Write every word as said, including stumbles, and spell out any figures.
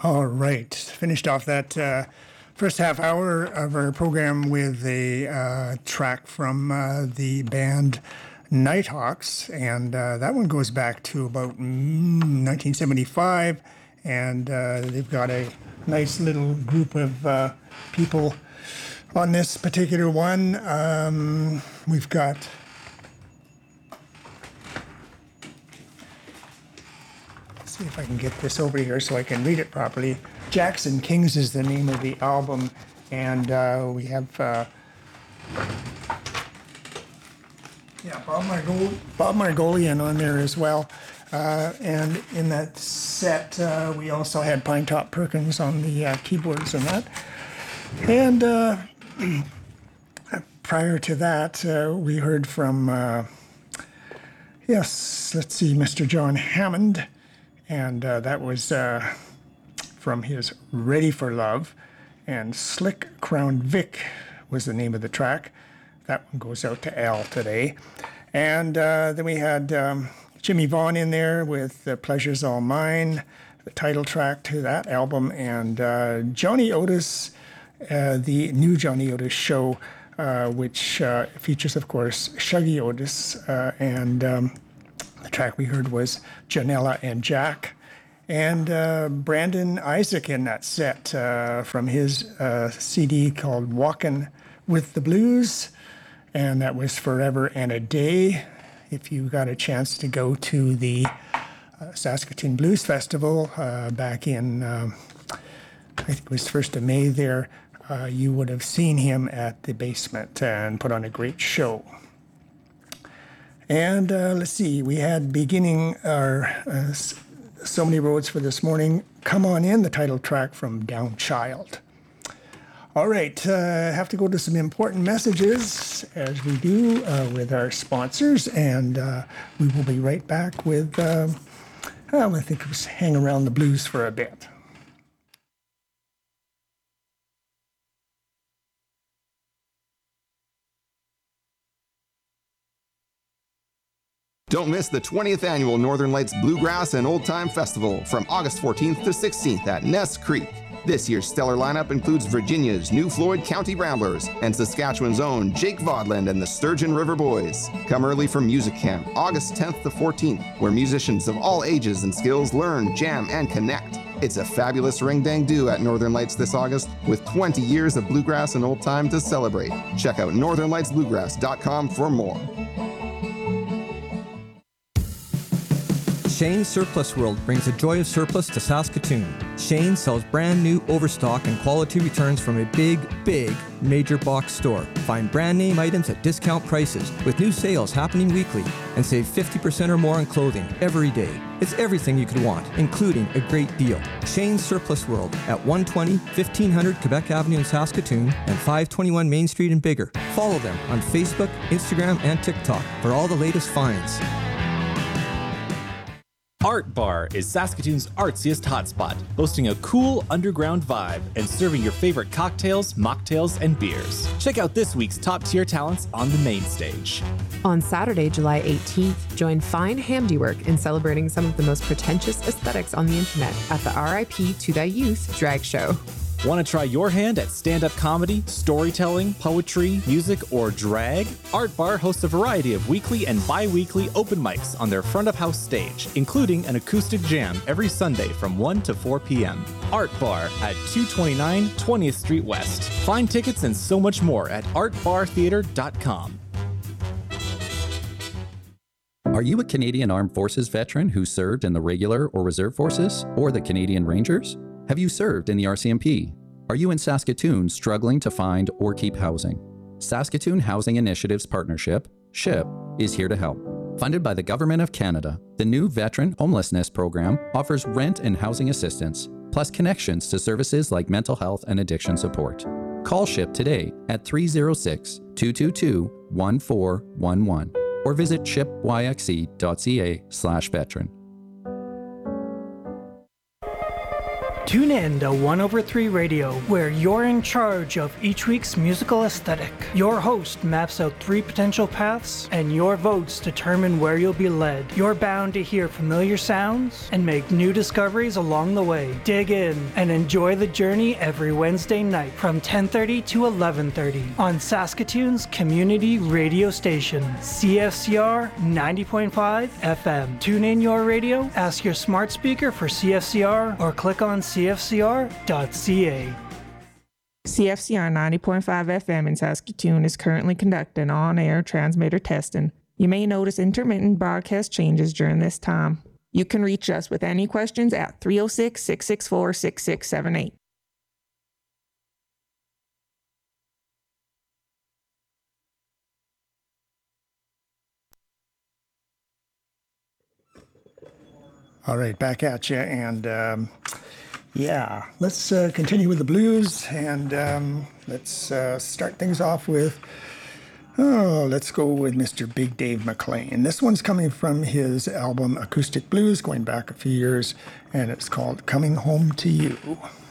All right. Finished off that uh, first half hour of our program with a uh, track from uh, the band Nighthawks, and uh, that one goes back to about mm, nineteen seventy-five, and uh, they've got a nice little group of uh, people on this particular one. Um, we've got see if I can get this over here so I can read it properly. Jackson Kings is the name of the album, and uh, we have uh, yeah Bob, Margol- Bob Margolian on there as well. Uh, and in that set, uh, we also had Pinetop Perkins on the uh, keyboards and that. And uh, prior to that, uh, we heard from, uh, yes, let's see, Mister John Hammond. And uh, that was uh, from his Ready for Love. And Slick Crown Vic was the name of the track. That one goes out to Al today. And uh, then we had um, Jimmy Vaughn in there with uh, Pleasure's All Mine, the title track to that album. And uh, Johnny Otis, uh, the new Johnny Otis show, uh, which uh, features, of course, Shuggy Otis uh, and... Um, The track we heard was Janella and Jack. And uh, Brandon Isaac in that set uh, from his uh, C D called Walkin' with the Blues. And that was Forever and a Day. If you got a chance to go to the uh, Saskatoon Blues Festival uh, back in, um, I think it was first of May there, uh, you would have seen him at the basement and put on a great show. And uh, let's see, we had beginning our uh, So Many Roads for this morning, Come On In, the title track from Down Child. All right, uh, have to go to some important messages, as we do uh, with our sponsors, and uh, we will be right back with, uh, oh, I think it was Hang Around the Blues for a bit. Don't miss the twentieth Annual Northern Lights Bluegrass and Old Time Festival from August fourteenth to sixteenth at Ness Creek. This year's stellar lineup includes Virginia's New Floyd County Ramblers and Saskatchewan's own Jake Vodland and the Sturgeon River Boys. Come early for Music Camp, August tenth to fourteenth, where musicians of all ages and skills learn, jam, and connect. It's a fabulous ring-dang-do at Northern Lights this August, with twenty years of bluegrass and old time to celebrate. Check out northern lights bluegrass dot com for more. Shane's Surplus World brings the joy of surplus to Saskatoon. Shane sells brand new overstock and quality returns from a big, big major box store. Find brand name items at discount prices with new sales happening weekly, and save fifty percent or more on clothing every day. It's everything you could want, including a great deal. Shane's Surplus World at one twenty, fifteen hundred Quebec Avenue in Saskatoon and five twenty-one Main Street in Biggar. Follow them on Facebook, Instagram, and TikTok for all the latest finds. Art Bar is Saskatoon's artsiest hotspot, hosting a cool underground vibe and serving your favorite cocktails, mocktails, and beers. Check out this week's top-tier talents on the main stage. On Saturday, July eighteenth, join Fine Handiwork in celebrating some of the most pretentious aesthetics on the internet at the R I P to Thy Youth drag show. Want to try your hand at stand-up comedy, storytelling, poetry, music, or drag? Art Bar hosts a variety of weekly and bi-weekly open mics on their front-of-house stage, including an acoustic jam every Sunday from one to four p.m. Art Bar at two twenty-nine twentieth Street West. Find tickets and so much more at art bar theater dot com. Are you a Canadian Armed Forces veteran who served in the regular or reserve forces or the Canadian Rangers? Have you served in the R C M P? Are you in Saskatoon struggling to find or keep housing? Saskatoon Housing Initiatives Partnership, SHIP, is here to help. Funded by the Government of Canada, the new Veteran Homelessness Program offers rent and housing assistance, plus connections to services like mental health and addiction support. Call SHIP today at three oh six, two two two, one four one one or visit ship y x e dot c a slash veteran. Tune in to one over three Radio, where you're in charge of each week's musical aesthetic. Your host maps out three potential paths, and your votes determine where you'll be led. You're bound to hear familiar sounds and make new discoveries along the way. Dig in and enjoy the journey every Wednesday night from ten thirty to eleven thirty on Saskatoon's community radio station, C F C R ninety point five F M. Tune in your radio, ask your smart speaker for C F C R, or click on C F C R dot C A. C F C R ninety point five F M in Saskatoon is currently conducting on-air transmitter testing. You may notice intermittent broadcast changes during this time. You can reach us with any questions at three oh six, six six four, six six seven eight. All right, back at you, and um, yeah, let's uh, continue with the blues, and um, let's uh, start things off with, oh, let's go with Mister Big Dave McLean. This one's coming from his album Acoustic Blues, going back a few years, and it's called Coming Home to You.